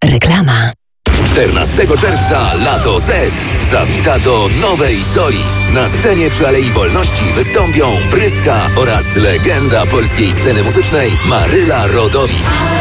Reklama. 14 czerwca Lato Z zawita do Nowej Soli. Na scenie przy Alei Wolności wystąpią Bryska oraz legenda polskiej sceny muzycznej Maryla Rodowicz.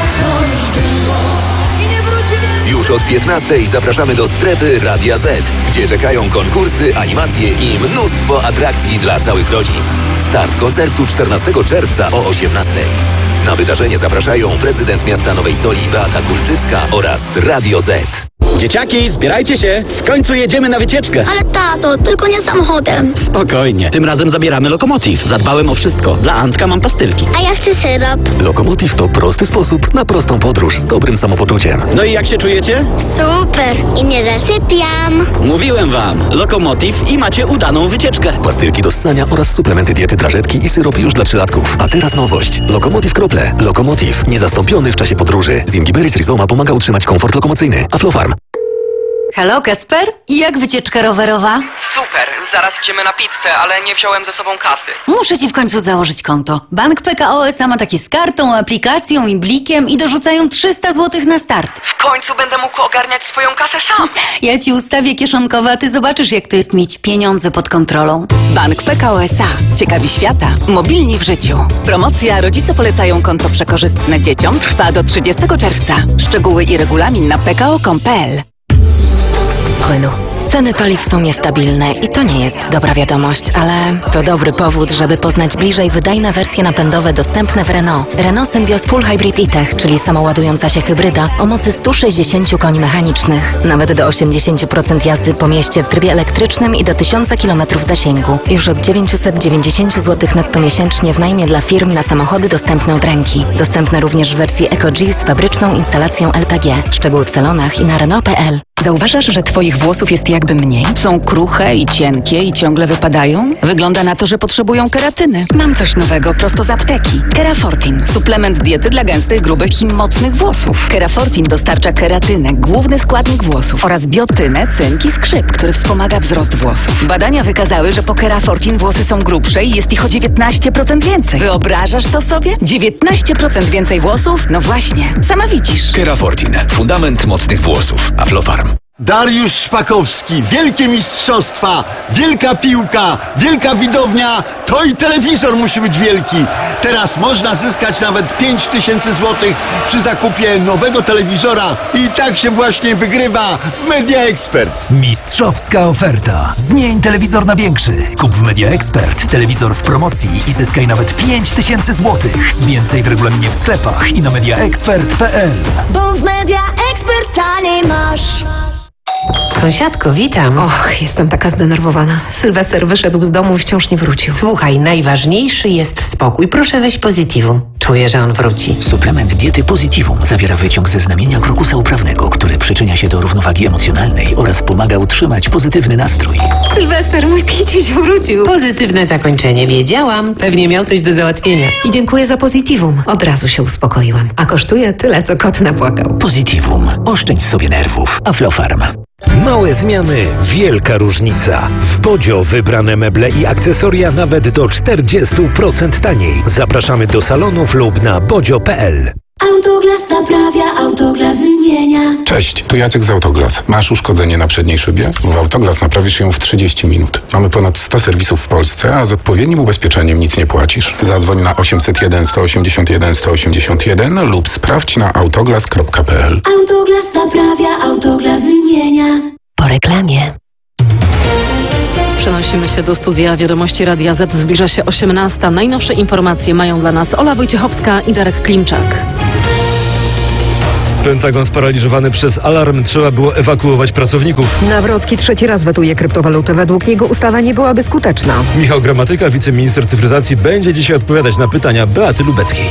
Już od 15 zapraszamy do strefy Radia Z, gdzie czekają konkursy, animacje i mnóstwo atrakcji dla całych rodzin. Start koncertu 14 czerwca o 18. Na wydarzenie zapraszają prezydent miasta Nowej Soli Beata Kulczycka oraz Radio Z. Dzieciaki, zbierajcie się! W końcu jedziemy na wycieczkę! Ale tato, tylko nie samochodem. Spokojnie, tym razem zabieramy Lokomotiv. Zadbałem o wszystko. Dla Antka mam pastylki. A ja chcę syrop. Lokomotiv to prosty sposób na prostą podróż z dobrym samopoczuciem. No i jak się czujecie? Super. I nie zasypiam. Mówiłem wam, Lokomotiv i macie udaną wycieczkę. Pastylki do ssania oraz suplementy diety, drażetki i syrop już dla 3-latków. A teraz nowość. Lokomotiv Krople. Lokomotiv. Niezastąpiony w czasie podróży. Z Ingiberis Rizoma pomaga utrzymać komfort lokomocyjny. Aflofarm. Halo, Kacper? I jak wycieczka rowerowa? Super, zaraz idziemy na pizzę, ale nie wziąłem ze sobą kasy. Muszę ci w końcu założyć konto. Bank PKO SA ma takie z kartą, aplikacją i blikiem i dorzucają 300 zł na start. W końcu będę mógł ogarniać swoją kasę sam. Ja ci ustawię kieszonkowe, a ty zobaczysz, jak to jest mieć pieniądze pod kontrolą. Bank PKO SA. Ciekawi świata. Mobilni w życiu. Promocja Rodzice polecają konto przekorzystne dzieciom trwa do 30 czerwca. Szczegóły i regulamin na pko.com.pl. Renault. Ceny paliw są niestabilne i to nie jest dobra wiadomość, ale to dobry powód, żeby poznać bliżej wydajne wersje napędowe dostępne w Renault. Renault Symbioz Full Hybrid e-Tech, czyli samoładująca się hybryda o mocy 160 koni mechanicznych. Nawet do 80% jazdy po mieście w trybie elektrycznym i do 1000 km zasięgu. Już od 990 zł netto miesięcznie w najmie dla firm na samochody dostępne od ręki. Dostępne również w wersji Eco-G z fabryczną instalacją LPG. Szczegóły w salonach i na Renault.pl. Zauważasz, że twoich włosów jest jakby mniej? Są kruche i cienkie i ciągle wypadają? Wygląda na to, że potrzebują keratyny. Mam coś nowego prosto z apteki. Kerafortin. Suplement diety dla gęstych, grubych i mocnych włosów. Kerafortin dostarcza keratynę, główny składnik włosów, oraz biotynę, cynk i skrzyp, który wspomaga wzrost włosów. Badania wykazały, że po Kerafortin włosy są grubsze i jest ich o 19% więcej. Wyobrażasz to sobie? 19% więcej włosów? No właśnie, sama widzisz. Kerafortin. Fundament mocnych włosów. Aflofarm. Dariusz Szpakowski, wielkie mistrzostwa, wielka piłka, wielka widownia, to i telewizor musi być wielki. Teraz można zyskać nawet 5000 zł przy zakupie nowego telewizora i tak się właśnie wygrywa w Media Expert. Mistrzowska oferta. Zmień telewizor na większy. Kup w Media Expert telewizor w promocji i zyskaj nawet 5000 zł. Więcej w regulaminie w sklepach i na mediaexpert.pl. Bo w Media Expert taniej masz. Sąsiadko, witam. Och, jestem taka zdenerwowana. Sylwester wyszedł z domu i wciąż nie wrócił. Słuchaj, najważniejszy jest spokój. Proszę weź Positivum. Czuję, że on wróci. Suplement diety Positivum zawiera wyciąg ze znamienia krokusa uprawnego, który przyczynia się do równowagi emocjonalnej oraz pomaga utrzymać pozytywny nastrój. Sylwester, mój kiciuś wrócił. Pozytywne zakończenie, wiedziałam. Pewnie miał coś do załatwienia. I dziękuję za Positivum. Od razu się uspokoiłam. A kosztuje tyle, co kot napłakał. Positivum. Oszczędź sobie nerwów. Aflofarm. Małe zmiany, wielka różnica. W Bodzio wybrane meble i akcesoria nawet do 40% taniej. Zapraszamy do salonów lub na bodzio.pl. Autoglas naprawia, Autoglas wymienia. Cześć, tu Jacek z Autoglas. Masz uszkodzenie na przedniej szybie? W Autoglas naprawisz ją w 30 minut. Mamy ponad 100 serwisów w Polsce, a z odpowiednim ubezpieczeniem nic nie płacisz. Zadzwoń na 801 181 181 lub sprawdź na autoglas.pl. Autoglas naprawia, Autoglas wymienia. Po reklamie. Przenosimy się do studia Wiadomości Radia Z. Zbliża się 18. Najnowsze informacje mają dla nas Ola Wojciechowska i Darek Klimczak. Pentagon sparaliżowany przez alarm. Trzeba było ewakuować pracowników. Nawrocki trzeci raz wetuje kryptowalutę. Według niego ustawa nie byłaby skuteczna. Michał Gramatyka, wiceminister cyfryzacji, będzie dzisiaj odpowiadać na pytania Beaty Lubeckiej.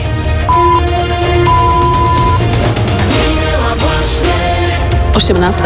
18.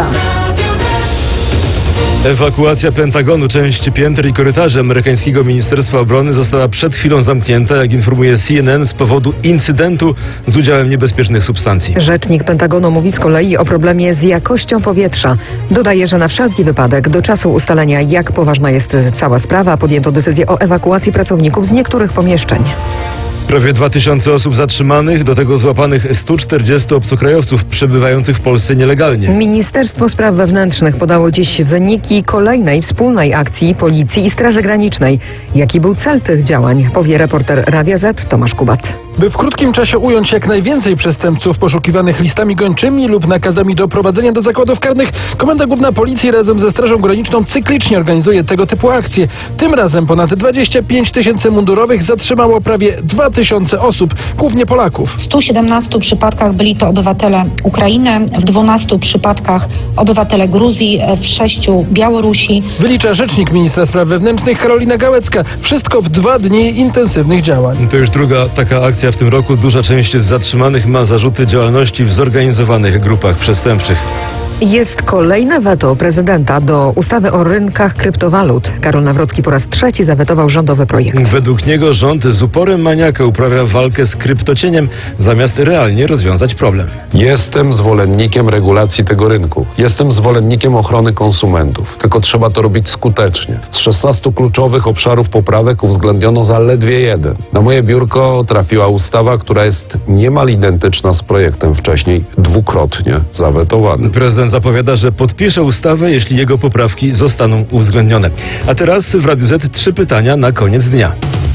Ewakuacja Pentagonu, część pięter i korytarzy amerykańskiego Ministerstwa Obrony została przed chwilą zamknięta, jak informuje CNN, z powodu incydentu z udziałem niebezpiecznych substancji. Rzecznik Pentagonu mówi z kolei o problemie z jakością powietrza. Dodaje, że na wszelki wypadek do czasu ustalenia, jak poważna jest cała sprawa, podjęto decyzję o ewakuacji pracowników z niektórych pomieszczeń. Prawie 2000 osób zatrzymanych, do tego złapanych 140 obcokrajowców przebywających w Polsce nielegalnie. Ministerstwo Spraw Wewnętrznych podało dziś wyniki kolejnej wspólnej akcji Policji i Straży Granicznej. Jaki był cel tych działań, powie reporter Radia Z Tomasz Kubat. By w krótkim czasie ująć jak najwięcej przestępców poszukiwanych listami gończymi lub nakazami doprowadzenia do zakładów karnych, Komenda Główna Policji razem ze Strażą Graniczną cyklicznie organizuje tego typu akcje. Tym razem ponad 25 000 mundurowych zatrzymało prawie 2000 osób, głównie Polaków. W 117 przypadkach byli to obywatele Ukrainy, w 12 przypadkach obywatele Gruzji, w 6 Białorusi. Wylicza rzecznik ministra spraw wewnętrznych Karolina Gałecka. Wszystko w 2 dni intensywnych działań. To już druga taka akcja w tym roku. Duża część z zatrzymanych ma zarzuty działalności w zorganizowanych grupach przestępczych. Jest kolejne weto prezydenta do ustawy o rynkach kryptowalut. Karol Nawrocki po raz trzeci zawetował rządowy projekt. Według niego rząd z uporem maniaka uprawia walkę z kryptocieniem, zamiast realnie rozwiązać problem. Jestem zwolennikiem regulacji tego rynku. Jestem zwolennikiem ochrony konsumentów. Tylko trzeba to robić skutecznie. Z 16 kluczowych obszarów poprawek uwzględniono zaledwie 1. Na moje biurko trafiła ustawa, która jest niemal identyczna z projektem wcześniej dwukrotnie zawetowanym. Prezydent zapowiada, że podpisze ustawę, jeśli jego poprawki zostaną uwzględnione. A teraz w Radiu Z 3 pytania na koniec dnia.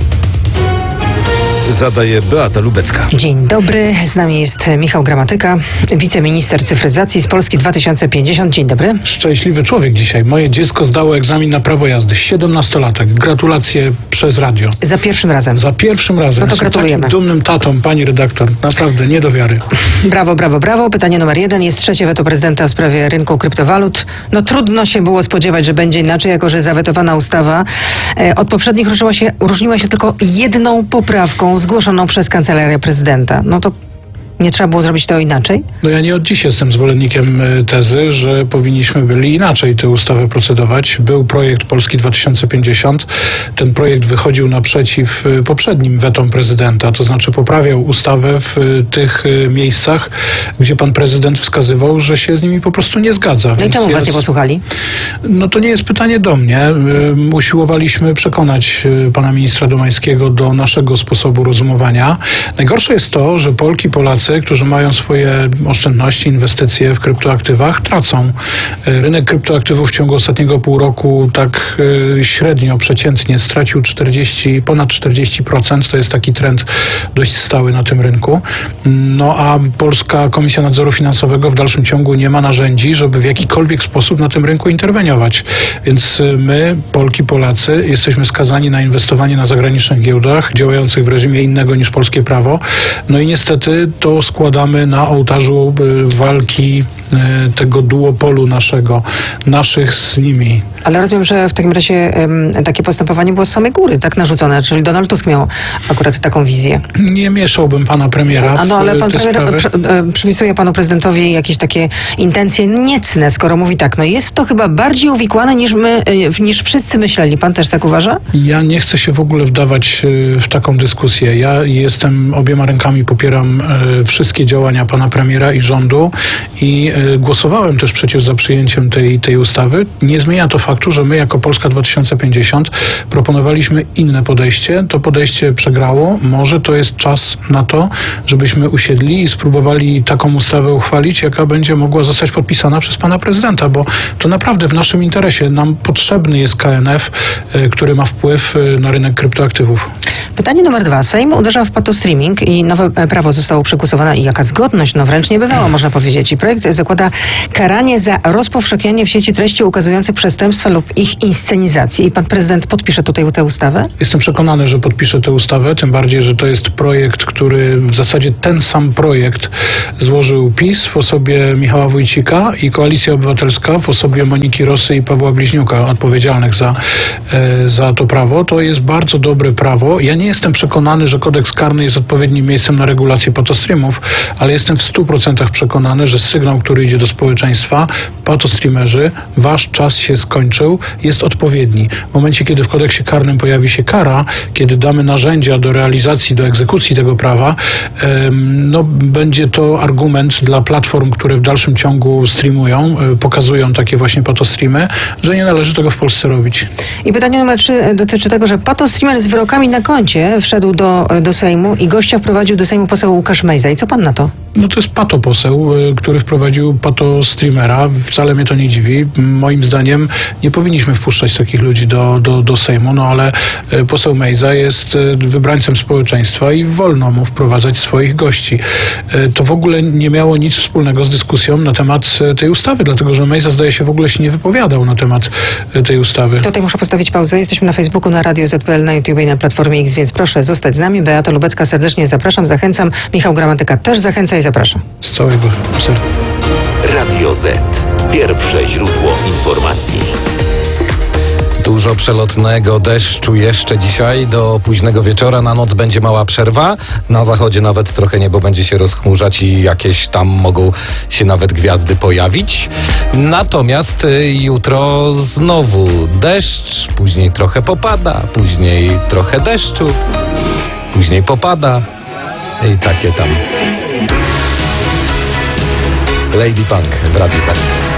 Zadaje Beata Lubecka. Dzień dobry, z nami jest Michał Gramatyka, wiceminister cyfryzacji z Polski 2050. Dzień dobry. Szczęśliwy człowiek dzisiaj. Moje dziecko zdało egzamin na prawo jazdy. 17-latek. Gratulacje przez radio. Za pierwszym razem. Za pierwszym razem. No to gratulujemy. Takim dumnym tatą, pani redaktor. Naprawdę, nie do wiary. Brawo, brawo, brawo. Pytanie numer 1. Jest trzecie weto prezydenta w sprawie rynku kryptowalut. No trudno się było spodziewać, że będzie inaczej, jako że zawetowana ustawa od poprzednich różniła się tylko jedną poprawką zgłoszoną przez Kancelarię Prezydenta. No to nie trzeba było zrobić to inaczej? No ja nie od dziś jestem zwolennikiem tezy, że powinniśmy byli inaczej tę ustawę procedować. Był projekt Polski 2050. Ten projekt wychodził naprzeciw poprzednim wetom prezydenta, to znaczy poprawiał ustawę w tych miejscach, gdzie pan prezydent wskazywał, że się z nimi po prostu nie zgadza. No i czemu was nie posłuchali? No to nie jest pytanie do mnie. Usiłowaliśmy przekonać pana ministra Domańskiego do naszego sposobu rozumowania. Najgorsze jest to, że Polki, Polacy, którzy mają swoje oszczędności, inwestycje w kryptoaktywach, tracą. Rynek kryptoaktywów w ciągu ostatniego pół roku tak średnio, przeciętnie stracił ponad 40%. To jest taki trend dość stały na tym rynku. No a Polska Komisja Nadzoru Finansowego w dalszym ciągu nie ma narzędzi, żeby w jakikolwiek sposób na tym rynku interweniować. Więc my, Polki, Polacy, jesteśmy skazani na inwestowanie na zagranicznych giełdach, działających w reżimie innego niż polskie prawo. No i niestety to składamy na ołtarzu walki tego duopolu naszych z nimi. Ale rozumiem, że w takim razie takie postępowanie było z samej góry, tak narzucone, czyli Donald Tusk miał akurat taką wizję. Nie mieszałbym pana premiera w ale pan te premier przypisuje panu prezydentowi jakieś takie intencje niecne, skoro mówi tak. No jest to chyba bardziej uwikłane niż wszyscy myśleli. Pan też tak uważa? Ja nie chcę się w ogóle wdawać w taką dyskusję. Ja obiema rękami popieram wszystkie działania pana premiera i rządu i głosowałem też przecież za przyjęciem tej ustawy. Nie zmienia to faktu, że my jako Polska 2050 proponowaliśmy inne podejście. To podejście przegrało. Może to jest czas na to, żebyśmy usiedli i spróbowali taką ustawę uchwalić, jaka będzie mogła zostać podpisana przez pana prezydenta, bo to naprawdę w naszym interesie. Nam potrzebny jest KNF, który ma wpływ na rynek kryptoaktywów. Pytanie numer 2. Sejm uderza w patostreaming i nowe prawo zostało przegłosowane i jaka zgodność, no wręcz nie bywała, można powiedzieć. I projekt zakłada karanie za rozpowszechnianie w sieci treści ukazujących przestępstwa lub ich inscenizację. I pan prezydent podpisze tutaj tę ustawę? Jestem przekonany, że podpisze tę ustawę, tym bardziej, że to jest projekt, który w zasadzie ten sam projekt złożył PiS w osobie Michała Wójcika i Koalicja Obywatelska w osobie Moniki Rosy i Pawła Bliźniuka, odpowiedzialnych za to prawo. To jest bardzo dobre prawo. Ja nie jestem przekonany, że kodeks karny jest odpowiednim miejscem na regulację patostreamów, ale jestem w 100% przekonany, że sygnał, który idzie do społeczeństwa, patostreamerzy, wasz czas się skończył, jest odpowiedni. W momencie, kiedy w kodeksie karnym pojawi się kara, kiedy damy narzędzia do realizacji, do egzekucji tego prawa, będzie to argument dla platform, które w dalszym ciągu streamują, pokazują takie właśnie patostreamy, że nie należy tego w Polsce robić. I pytanie numer 3 dotyczy tego, że patostreamer z wyrokami na koncie koncie wszedł do Sejmu i gościa wprowadził do Sejmu poseł Łukasz Mejza. I co pan na to? No to jest patoposeł, który wprowadził pato-streamera. Wcale mnie to nie dziwi. Moim zdaniem nie powinniśmy wpuszczać takich ludzi do Sejmu, no ale poseł Mejza jest wybrańcem społeczeństwa i wolno mu wprowadzać swoich gości. To w ogóle nie miało nic wspólnego z dyskusją na temat tej ustawy, dlatego że Mejza zdaje się w ogóle się nie wypowiadał na temat tej ustawy. Tutaj muszę postawić pauzę. Jesteśmy na Facebooku, na Radio Z.pl, na YouTube i na Platformie X, więc proszę zostać z nami. Beata Lubecka serdecznie zapraszam, zachęcam. Michał Gramatyka też zachęca i zapraszam. Z całego serca. Radio Z. Pierwsze źródło informacji. Dużo przelotnego deszczu jeszcze dzisiaj do późnego wieczora. Na noc będzie mała przerwa. Na zachodzie nawet trochę niebo będzie się rozchmurzać i jakieś tam mogą się nawet gwiazdy pojawić. Natomiast jutro znowu deszcz, później trochę popada, później trochę deszczu, później popada i takie tam. Lady Punk w Radiu Z.